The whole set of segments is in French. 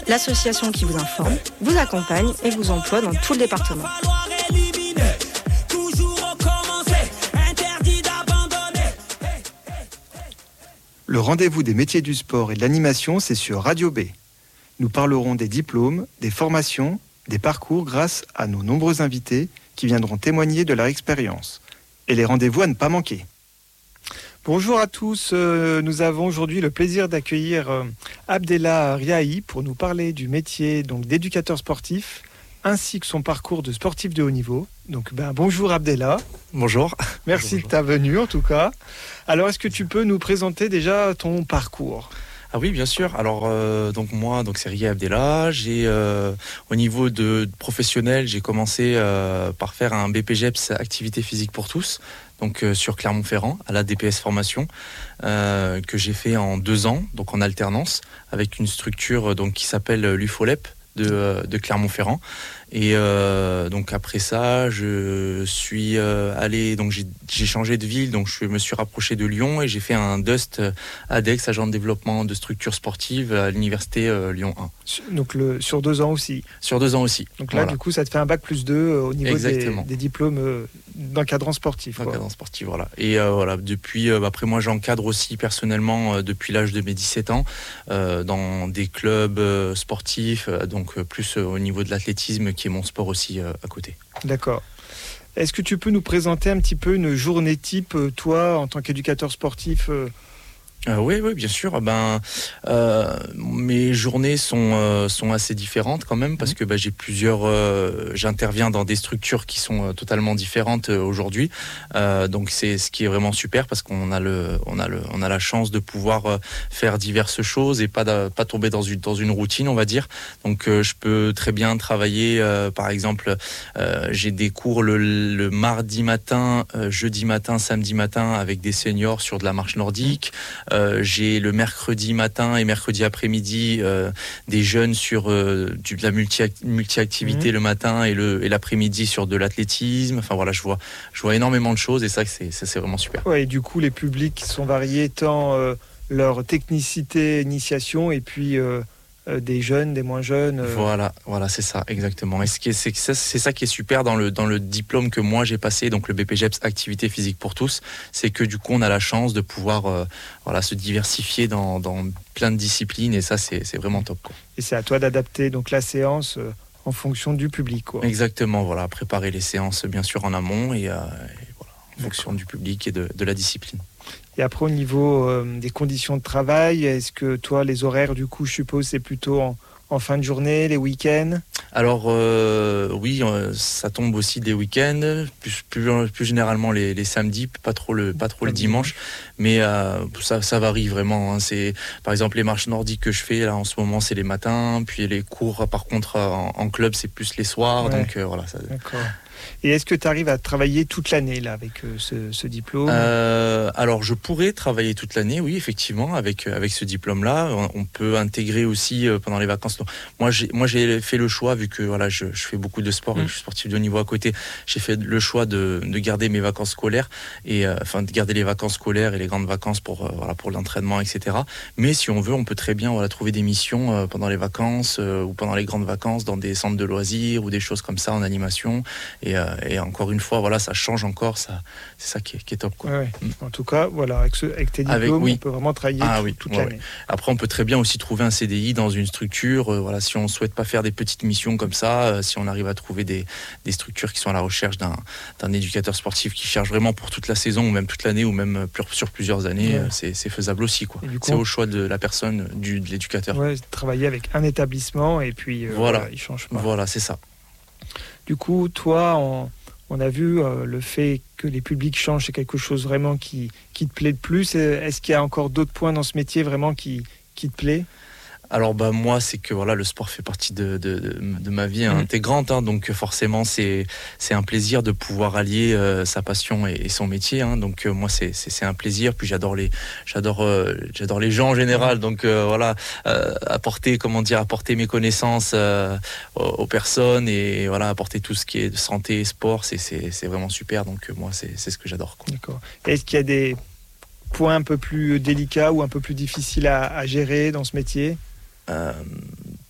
l'association qui vous informe, vous accompagne et vous emploie dans tout le département. Le rendez-vous des métiers du sport et de l'animation, c'est sur Radio B. Nous parlerons des diplômes, des formations, des parcours grâce à nos nombreux invités qui viendront témoigner de leur expérience. Et les rendez-vous à ne pas manquer. Bonjour à tous, nous avons aujourd'hui le plaisir d'accueillir Abdellah Riahi pour nous parler du métier d'éducateur sportif ainsi que son parcours de sportif de haut niveau. Donc bonjour Abdellah. Bonjour. Merci de ta venue en tout cas. Alors est-ce que tu peux nous présenter déjà ton parcours ? Ah oui, bien sûr. Alors moi, c'est Riahi Abdellah. Au niveau de professionnel, j'ai commencé par faire un BPGEPS activité physique pour tous, donc sur Clermont-Ferrand à la DPS formation que j'ai fait en 2 ans, donc en alternance avec une structure qui s'appelle l'UFOLEP de Clermont-Ferrand. Et donc après ça, je suis allé, donc j'ai changé de ville, donc je me suis rapproché de Lyon et j'ai fait un DUST ADEX, agent de développement de structures sportives à l'université Lyon 1. Donc sur 2 ans aussi. Sur 2 ans aussi. Donc là, du coup, ça te fait un bac +2 au niveau des diplômes d'encadrant sportif. D'encadrant sportif, voilà. Et voilà, depuis, après moi, j'encadre aussi personnellement depuis l'âge de mes 17 ans dans des clubs sportifs, donc plus au niveau de l'athlétisme, qui est mon sport aussi à côté. D'accord. Est-ce que tu peux nous présenter un petit peu une journée type, toi, en tant qu'éducateur sportif Oui, bien sûr. Mes journées sont assez différentes quand même parce que j'ai j'interviens dans des structures qui sont totalement différentes aujourd'hui. Donc c'est ce qui est vraiment super parce qu'on a la chance de pouvoir faire diverses choses et pas tomber dans une routine, on va dire. Donc je peux très bien travailler. Par exemple, j'ai des cours le mardi matin, jeudi matin, samedi matin avec des seniors sur de la marche nordique. J'ai le mercredi matin et mercredi après-midi des jeunes sur de la multi-activité le matin et l'après-midi sur de l'athlétisme. Enfin voilà, je vois énormément de choses et ça c'est vraiment super. Ouais, et du coup les publics sont variés tant leur technicité, initiation et puis des jeunes, des moins jeunes. Voilà, c'est ça, exactement. Et c'est ça qui est super dans le diplôme que moi j'ai passé, donc le BPGEPS activité physique pour tous, c'est que du coup on a la chance de pouvoir se diversifier dans plein de disciplines et ça c'est vraiment top, quoi. Et c'est à toi d'adapter donc la séance en fonction du public, quoi. Exactement, voilà, préparer les séances bien sûr en amont et voilà, en fonction du public et de la discipline. Et après, au niveau des conditions de travail, est-ce que toi, les horaires, du coup, je suppose, c'est plutôt en fin de journée, les week-ends ? Alors, oui, ça tombe aussi des week-ends, plus généralement les samedis, pas trop le dimanche, mais ça varie vraiment. C'est, par exemple, les marches nordiques que je fais, là, en ce moment, c'est les matins, puis les cours, par contre, en club, c'est plus les soirs, ouais. Donc voilà. Ça... D'accord. Et est-ce que tu arrives à travailler toute l'année là avec ce diplôme ? Alors je pourrais travailler toute l'année, oui, effectivement, avec ce diplôme-là. On peut intégrer aussi pendant les vacances. Donc, moi j'ai fait le choix, vu que voilà, je fais beaucoup de sport et je suis sportif de haut niveau à côté, j'ai fait le choix de garder mes vacances scolaires et de garder les vacances scolaires et les grandes vacances pour l'entraînement, etc. Mais si on veut, on peut très bien trouver des missions pendant les vacances ou pendant les grandes vacances dans des centres de loisirs ou des choses comme ça en animation. Et encore une fois, voilà, ça change encore, c'est ça qui est top, quoi. Ouais. En tout cas, voilà, avec tes diplômes, on peut vraiment travailler toute l'année. Ouais. Après, on peut très bien aussi trouver un CDI dans une structure. Voilà, si on ne souhaite pas faire des petites missions comme ça, si on arrive à trouver des structures qui sont à la recherche d'un éducateur sportif qui cherche vraiment pour toute la saison ou même toute l'année ou même sur plusieurs années, c'est faisable aussi, quoi. Coup, c'est au choix de la personne, de l'éducateur. Ouais, travailler avec un établissement et puis il change pas. Voilà, c'est ça. Du coup, toi, on a vu le fait que les publics changent, c'est quelque chose vraiment qui te plaît de plus. Est-ce qu'il y a encore d'autres points dans ce métier vraiment qui te plaît ? Alors moi, c'est que voilà, le sport fait partie de ma vie intégrante, donc forcément c'est un plaisir de pouvoir allier sa passion et son métier, donc moi c'est un plaisir. Puis j'adore les gens en général, donc voilà, apporter mes connaissances aux personnes et voilà, apporter tout ce qui est santé et sport, c'est vraiment super. Donc moi c'est ce que j'adore, quoi. D'accord. Est-ce qu'il y a des points un peu plus délicats ou un peu plus difficiles à gérer dans ce métier ?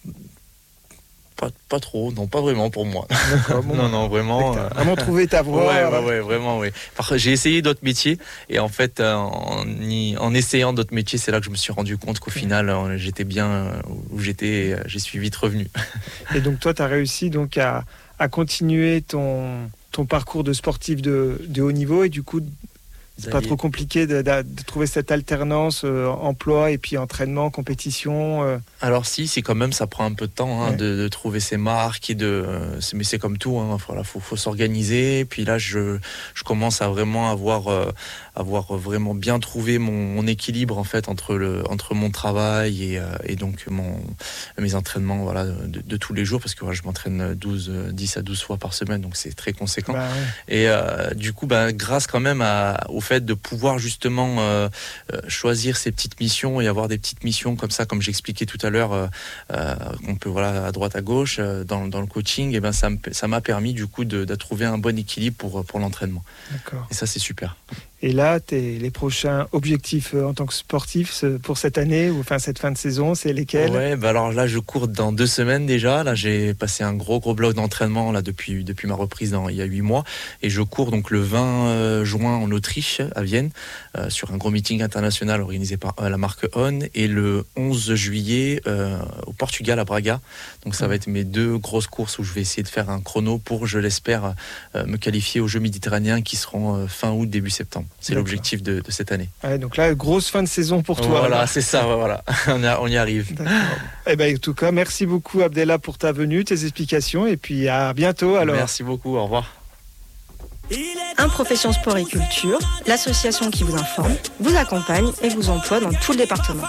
Pas trop, non, pas vraiment pour moi. D'accord, bon, non, vraiment. Vraiment trouvé ta voie. Ouais, vraiment, oui. J'ai essayé d'autres métiers et en fait, en essayant d'autres métiers, c'est là que je me suis rendu compte qu'au final, j'étais bien où j'étais et j'y suis vite revenu. Et donc toi, tu as réussi donc à continuer ton parcours de sportif de haut niveau et du coup, c'est pas trop compliqué de trouver cette alternance emploi et puis entraînement, compétition. Alors si, c'est quand même, ça prend un peu de temps de trouver ses marques et mais c'est comme tout. Voilà, faut s'organiser. Puis là, je commence à vraiment avoir vraiment bien trouvé mon équilibre en fait entre mon travail et donc mes entraînements voilà de tous les jours parce que je m'entraîne 10 à 12 fois par semaine, donc c'est très conséquent. Et du coup, grâce quand même au fait de pouvoir justement choisir ces petites missions et avoir des petites missions comme ça, comme j'expliquais tout à l'heure, qu'on peut à droite à gauche dans le coaching, et ça m'a permis du coup de trouver un bon équilibre pour l'entraînement. D'accord. Et ça, c'est super. Et là, les prochains objectifs en tant que sportif pour cette année ou cette fin de saison, c'est lesquels ? Alors là, je cours dans 2 semaines déjà. Là, j'ai passé un gros bloc d'entraînement là depuis ma reprise il y a 8 mois. Et je cours donc le 20 juin en Autriche, à Vienne, sur un gros meeting international organisé par la marque On. Et le 11 juillet au Portugal, à Braga. Donc ça va être mes 2 grosses courses où je vais essayer de faire un chrono pour, je l'espère, me qualifier aux Jeux méditerranéens qui seront fin août, début septembre. C'est l'objectif de cette année. Ouais, donc là, grosse fin de saison pour toi. Voilà, c'est ça, voilà. On y arrive. En tout cas, merci beaucoup Abdellah pour ta venue, tes explications et puis à bientôt alors. Merci beaucoup, au revoir. Un Profession Sport et Culture, l'association qui vous informe, vous accompagne et vous emploie dans tout le département.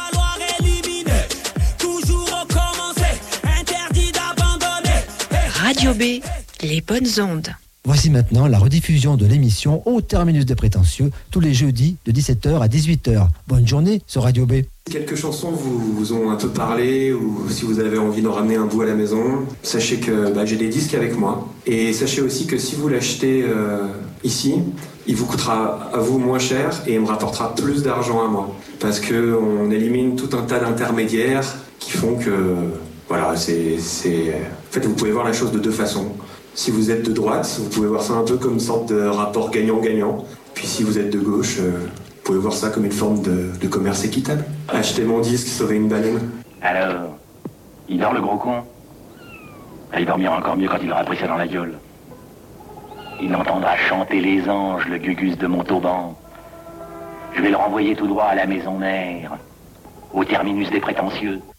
Radio B, les bonnes ondes. Voici maintenant la rediffusion de l'émission Au Terminus des Prétentieux, tous les jeudis de 17h à 18h. Bonne journée sur Radio B. Quelques chansons vous ont un peu parlé, ou si vous avez envie d'en ramener un bout à la maison, sachez que j'ai des disques avec moi. Et sachez aussi que si vous l'achetez ici, il vous coûtera à vous moins cher et il me rapportera plus d'argent à moi. Parce qu'on élimine tout un tas d'intermédiaires qui font que, voilà, En fait, vous pouvez voir la chose de 2 façons. Si vous êtes de droite, vous pouvez voir ça un peu comme une sorte de rapport gagnant-gagnant. Puis si vous êtes de gauche, vous pouvez voir ça comme une forme de commerce équitable. Acheter mon disque, sauver une baleine. Alors, il dort le gros con ? Il dormira encore mieux quand il aura pris ça dans la gueule. Il entendra chanter les anges, le gugus de Montauban. Je vais le renvoyer tout droit à la maison mère, au terminus des prétentieux.